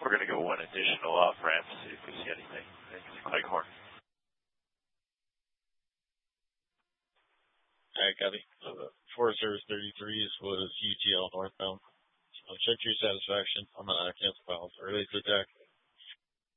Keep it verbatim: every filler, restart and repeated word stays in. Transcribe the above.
we're going to go one additional off ramp to see if we see anything. I think it's Cleghorn. Alright, copy. Uh, Forest Service thirty-threes was U T L northbound. So check your satisfaction on the uh, cancel files. Early to attack.